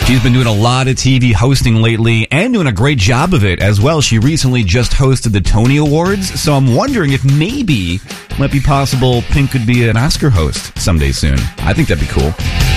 She's been doing a lot of TV hosting lately and doing a great job of it as well. She recently just hosted the Tony Awards, so I'm wondering if maybe it might be possible Pink could be an Oscar host someday soon. I think that'd be cool.